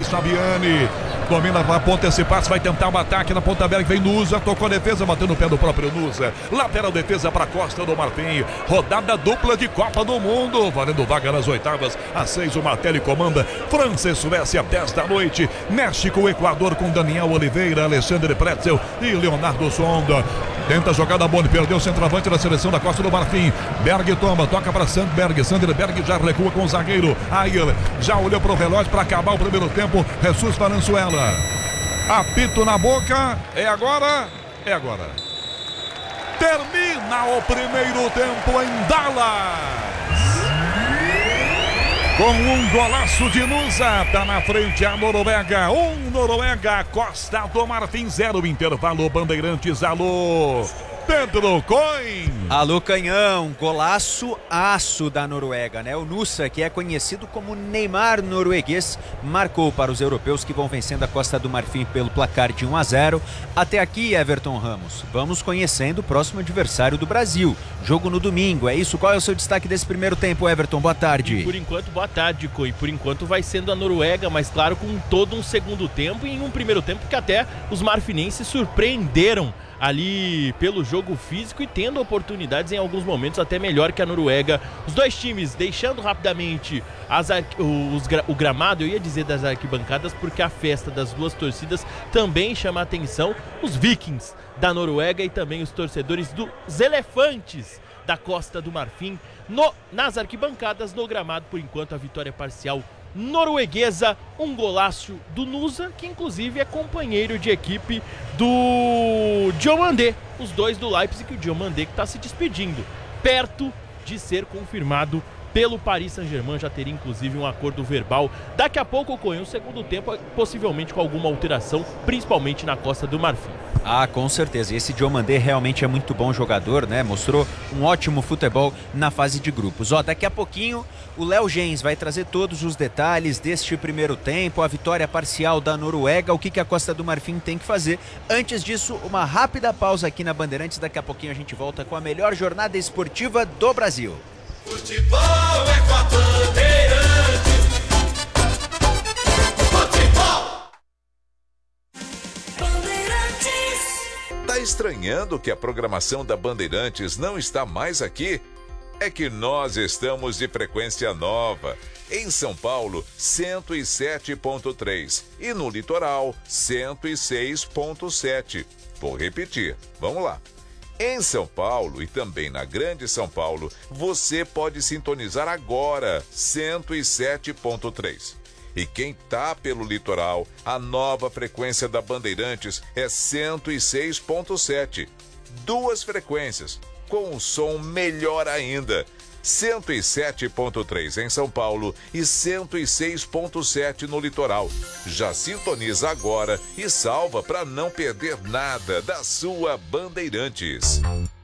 Fabiani. Domina a ponta, esse passe, vai tentar um ataque na ponta aberta, vem Nusa, tocou a defesa, bateu no pé do próprio Nusa. Lateral defesa para Costa do Marfim. Rodada dupla de Copa do Mundo, valendo vaga nas oitavas. Às 6 o Martelli comanda. França e Suécia, 10 da noite. México, Equador com Daniel Oliveira, Alexandre Pretzel e Leonardo Sonda. Tenta a jogada boa, perdeu o centroavante da seleção da Costa do Marfim. Berg toma, toca para Sandberg. Sandberg já recua com o zagueiro. Ayer já olhou para o relógio para acabar o primeiro tempo. Jesus Valenzuela. Apito na boca. É agora. É agora. Termina o primeiro tempo em Dallas. Com um golaço de Nusa, tá na frente a Noruega. Noruega, Costa do Marfim 0. Intervalo, Bandeirantes, alô. Pedro Coin. Alô, Canhão, golaço aço da Noruega, né? O Nusa, que é conhecido como Neymar norueguês, marcou para os europeus que vão vencendo a Costa do Marfim pelo placar de 1-0. Até aqui, Everton Ramos, vamos conhecendo o próximo adversário do Brasil. Jogo no domingo, é isso? Qual é o seu destaque desse primeiro tempo, Everton? Boa tarde. Por enquanto, boa tarde, Coin. Por enquanto vai sendo a Noruega, mas claro, com todo um segundo tempo e em um primeiro tempo que até os marfinenses surpreenderam ali pelo jogo físico e tendo oportunidades em alguns momentos até melhor que a Noruega. Os dois times deixando rapidamente o gramado, eu ia dizer das arquibancadas, porque a festa das duas torcidas também chama a atenção. Os Vikings da Noruega e também os torcedores dos Elefantes da Costa do Marfim nas arquibancadas. No gramado, por enquanto, a vitória parcial norueguesa, um golaço do Nusa, que inclusive é companheiro de equipe do Diomandé, os dois do Leipzig, o Diomandé que está se despedindo, perto de ser confirmado pelo Paris Saint-Germain, já teria inclusive um acordo verbal. Daqui a pouco ocorreu um segundo tempo, possivelmente com alguma alteração, principalmente na Costa do Marfim. Ah, com certeza. E esse Diomandé realmente é muito bom jogador, né? Mostrou um ótimo futebol na fase de grupos. Daqui a pouquinho o Léo Gens vai trazer todos os detalhes deste primeiro tempo, a vitória parcial da Noruega, o que a Costa do Marfim tem que fazer. Antes disso, uma rápida pausa aqui na Bandeirantes. Daqui a pouquinho a gente volta com a melhor jornada esportiva do Brasil. Futebol é com a Bandeirantes. Futebol. Bandeirantes. Tá estranhando que a programação da Bandeirantes não está mais aqui? É que nós estamos de frequência nova. Em São Paulo, 107.3 e no litoral, 106.7. Vou repetir, vamos lá. Em São Paulo e também na Grande São Paulo, você pode sintonizar agora 107.3. E quem tá pelo litoral, a nova frequência da Bandeirantes é 106.7. Duas frequências, com um som melhor ainda. 107.3 em São Paulo e 106.7 no litoral. Já sintoniza agora e salva para não perder nada da sua Bandeirantes.